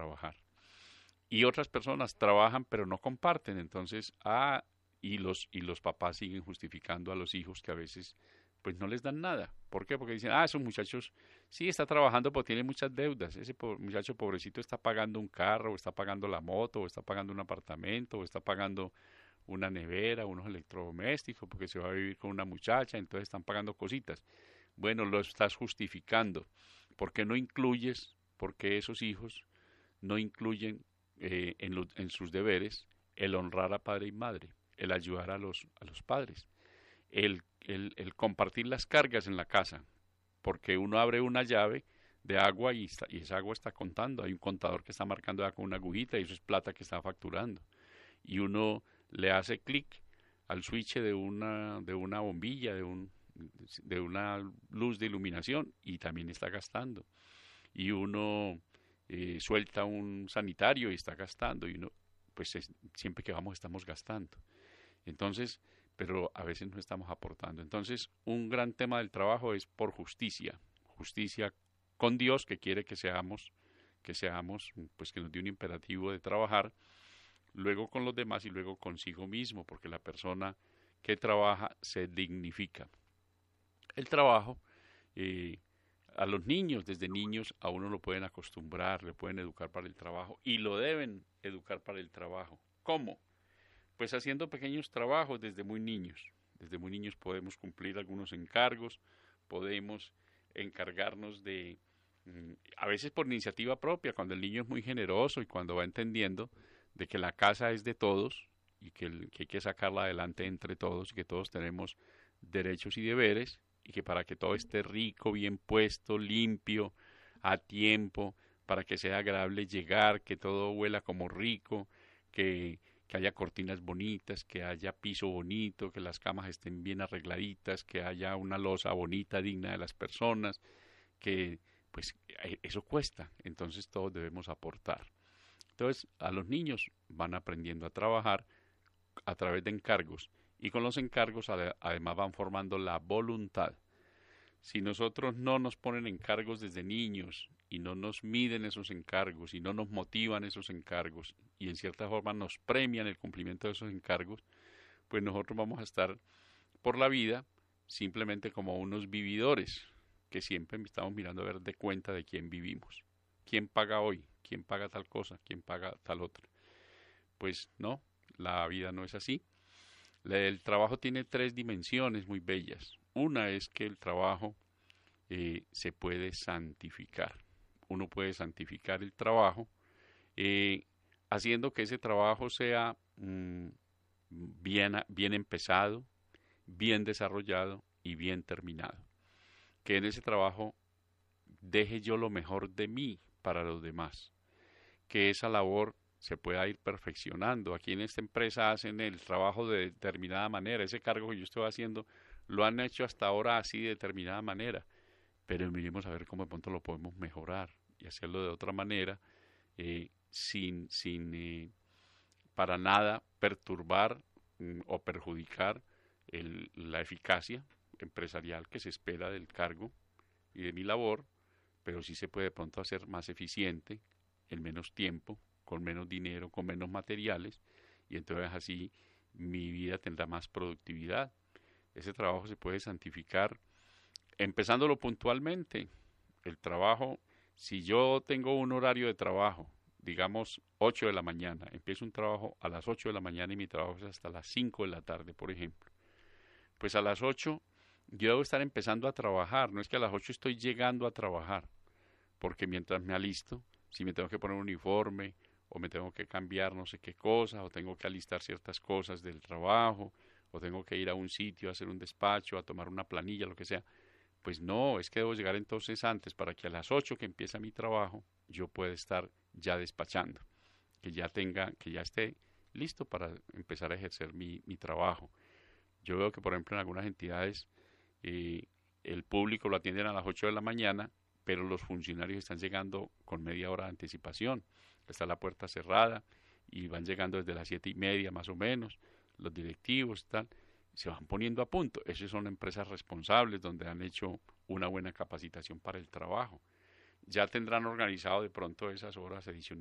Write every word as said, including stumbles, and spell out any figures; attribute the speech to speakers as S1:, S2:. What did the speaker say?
S1: trabajar. Y otras personas trabajan pero no comparten, entonces, ah, y los, y los papás siguen justificando a los hijos que a veces pues no les dan nada. ¿Por qué? Porque dicen, ah, esos muchachos sí está trabajando, pero tiene muchas deudas. Ese po- muchacho pobrecito está pagando un carro, o está pagando la moto, o está pagando un apartamento, o está pagando una nevera, unos electrodomésticos, porque se va a vivir con una muchacha, entonces están pagando cositas. Bueno, lo estás justificando. ¿Por qué no incluyes? Porque esos hijos no incluyen eh, en, lo- en sus deberes el honrar a padre y madre, el ayudar a los, a los padres, el, el, el compartir las cargas en la casa, porque uno abre una llave de agua y, está- y esa agua está contando, hay un contador que está marcando ya con una agujita y eso es plata que está facturando. Y uno le hace clic al switch de una, de una bombilla, de, un, de una luz de iluminación y también está gastando. Y uno eh, suelta un sanitario y está gastando y uno, pues es- siempre que vamos estamos gastando. Entonces, pero a veces no estamos aportando. Entonces, un gran tema del trabajo es por justicia, justicia con Dios que quiere que seamos, que seamos, pues que nos dio un imperativo de trabajar, luego con los demás y luego consigo mismo, porque la persona que trabaja se dignifica. El trabajo, eh, a los niños, desde niños, a uno lo pueden acostumbrar, le pueden educar para el trabajo y lo deben educar para el trabajo. ¿Cómo? Pues haciendo pequeños trabajos desde muy niños. Desde muy niños podemos cumplir algunos encargos, podemos encargarnos de, mm, a veces por iniciativa propia, cuando el niño es muy generoso y cuando va entendiendo de que la casa es de todos y que, el- que hay que sacarla adelante entre todos y que todos tenemos derechos y deberes y que para que todo esté rico, bien puesto, limpio, a tiempo, para que sea agradable llegar, que todo huela como rico, que que haya cortinas bonitas, que haya piso bonito, que las camas estén bien arregladitas, que haya una loza bonita, digna de las personas, que pues eh, eso cuesta, entonces todos debemos aportar. Entonces a los niños van aprendiendo a trabajar a través de encargos y con los encargos ade- además van formando la voluntad. Si nosotros no nos ponen encargos desde niños y no nos miden esos encargos y no nos motivan esos encargos y en cierta forma nos premian el cumplimiento de esos encargos, pues nosotros vamos a estar por la vida simplemente como unos vividores que siempre estamos mirando a ver de cuenta de quién vivimos. ¿Quién paga hoy? ¿Quién paga tal cosa? ¿Quién paga tal otra? Pues no, la vida no es así. El trabajo tiene tres dimensiones muy bellas. Una es que el trabajo eh, se puede santificar. Uno puede santificar el trabajo eh, haciendo que ese trabajo sea mm, bien, bien empezado, bien desarrollado y bien terminado. Que en ese trabajo deje yo lo mejor de mí para los demás. Que esa labor se pueda ir perfeccionando. Aquí en esta empresa hacen el trabajo de determinada manera. Ese cargo que yo estoy haciendo lo han hecho hasta ahora así de determinada manera, pero miremos a ver cómo de pronto lo podemos mejorar y hacerlo de otra manera, eh, sin, sin eh, para nada perturbar mm, o perjudicar el- la eficacia empresarial que se espera del cargo y de mi labor, pero sí se puede de pronto hacer más eficiente en menos tiempo, con menos dinero, con menos materiales, y entonces así mi vida tendrá más productividad. Ese trabajo se puede santificar empezándolo puntualmente. El trabajo, si yo tengo un horario de trabajo, digamos ocho de la mañana, empiezo un trabajo a las ocho de la mañana y mi trabajo es hasta las cinco de la tarde, por ejemplo. Pues a las ocho yo debo estar empezando a trabajar, no es que a las ocho estoy llegando a trabajar, porque mientras me alisto, si me tengo que poner un uniforme o me tengo que cambiar no sé qué cosa, o tengo que alistar ciertas cosas del trabajo, o tengo que ir a un sitio a hacer un despacho, a tomar una planilla, lo que sea, pues no, es que debo llegar entonces antes para que a las ocho que empieza mi trabajo yo pueda estar ya despachando, que ya tenga, que ya esté listo para empezar a ejercer mi, mi trabajo. Yo veo que, por ejemplo, en algunas entidades eh, el público lo atienden a las ocho de la mañana, pero los funcionarios están llegando con media hora de anticipación. Está la puerta cerrada y van llegando desde las siete y media más o menos, los directivos y tal, se van poniendo a punto. Esas son empresas responsables donde han hecho una buena capacitación para el trabajo. Ya tendrán organizado de pronto esas horas adicionales